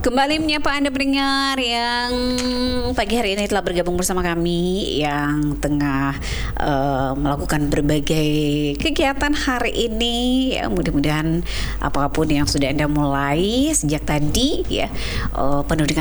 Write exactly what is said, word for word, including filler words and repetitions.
Kembali menyapa Anda pendengar yang pagi hari ini telah bergabung bersama kami, yang tengah uh, melakukan berbagai kegiatan hari ini. Ya, mudah-mudahan apapun yang sudah Anda mulai sejak tadi, ya, uh, penuh dengan